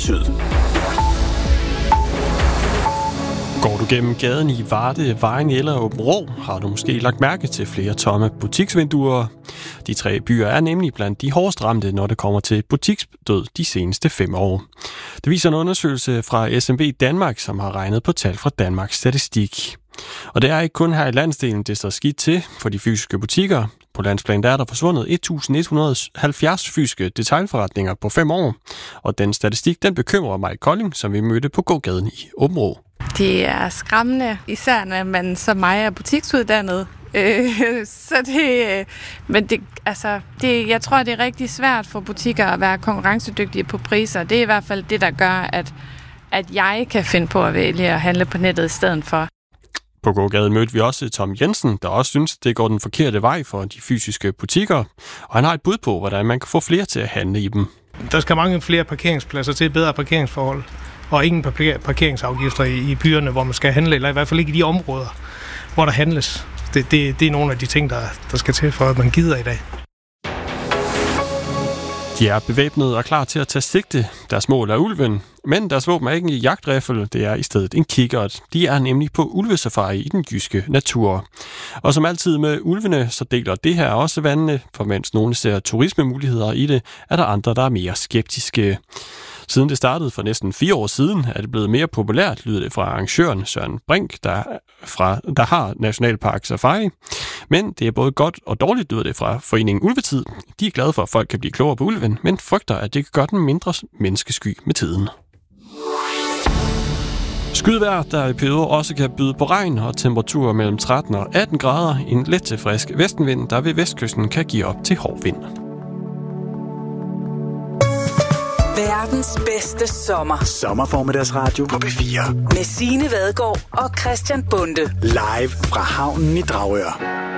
Syd. Går du gennem gaden i Varde, Vejen eller Aabenraa, har du måske lagt mærke til flere tomme butiksvinduer. De 3 byer er nemlig blandt de hårdest ramte, når det kommer til butiksdød de seneste 5 år. Det viser en undersøgelse fra SMV Danmark, som har regnet på tal fra Danmarks Statistik. Og det er ikke kun her i landsdelen, det står skidt til for de fysiske butikker. På landsplan der er der forsvundet 1170 fysiske detailforretninger på 5 år. Og den statistik, den bekymrer mig i Kolding, som vi mødte på gågaden i Aabenraa. Det er skræmmende, især når man som mig er butiksuddannet. Jeg tror, det er rigtig svært for butikker at være konkurrencedygtige på priser. Det er i hvert fald det, der gør, at jeg kan finde på at vælge at handle på nettet i stedet for. På gågaden mødte vi også Tom Jensen, der også synes, det går den forkerte vej for de fysiske butikker. Og han har et bud på, hvordan man kan få flere til at handle i dem. Der skal mange flere parkeringspladser til bedre parkeringsforhold. Og ingen parkeringsafgifter i byerne, hvor man skal handle, eller i hvert fald ikke i de områder, hvor der handles. Det er nogle af de ting, der skal til, for at man gider i dag. De er bevæbnet og klar til at tage sigte. Deres mål er ulven, men deres våben er ikke en jagtriffel, det er i stedet en kikkert. De er nemlig på ulvesafari i den jyske natur. Og som altid med ulvene, så deler det her også vandene, for mens nogle ser turismemuligheder i det, er der andre, der er mere skeptiske. Siden det startede for næsten 4 år siden, er det blevet mere populært, lyder det fra arrangøren Søren Brink, der har Nationalpark Safari. Men det er både godt og dårligt, lyder det fra foreningen Ulvetid. De er glade for, at folk kan blive klogere på ulven, men frygter, at det kan gøre den mindre menneskesky med tiden. Skydvejr, der i perioder også kan byde på regn og temperaturer mellem 13 og 18 grader. En let til frisk vestenvind, der ved vestkysten kan give op til hård vind. Verdens bedste sommer. Sommerformiddagsradio på P4. Med Signe Vadgaard og Christian Bonde. Live fra havnen i Dragør.